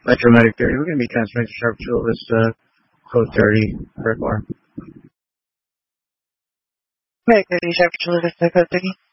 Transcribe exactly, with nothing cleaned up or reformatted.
Electromagnetic thirty. We're going to be transferring to sharp two of this uh, code thirty reservoir. Magnetic thirty, sharp two of this code thirty.